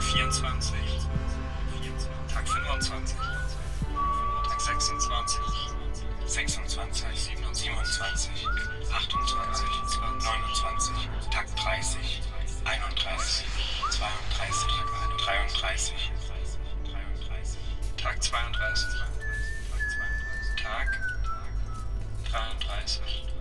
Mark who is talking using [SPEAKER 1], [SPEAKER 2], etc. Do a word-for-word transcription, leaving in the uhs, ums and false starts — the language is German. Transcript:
[SPEAKER 1] vierundzwanzig, Tag fünfundzwanzig, Tag sechsundzwanzig, sechsundzwanzig, siebenundzwanzig, achtundzwanzig, neunundzwanzig, Tag dreißig, einunddreißig, zweiunddreißig, dreiunddreißig, Tag zweiunddreißig, Tag dreiunddreißig.